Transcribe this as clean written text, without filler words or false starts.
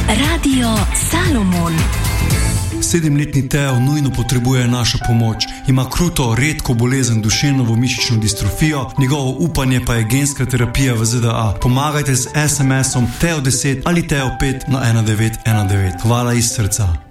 Radio Salomon. 7-letni Teo nujno potrebuje našo pomoč. Ima kruto, redko bolezen duševno-mišično distrofijo, njegovo upanje pa je genska terapija v ZDA. Pomagajte z SMS-om Teo10 ali Teo5 na 1919. Hvala iz srca.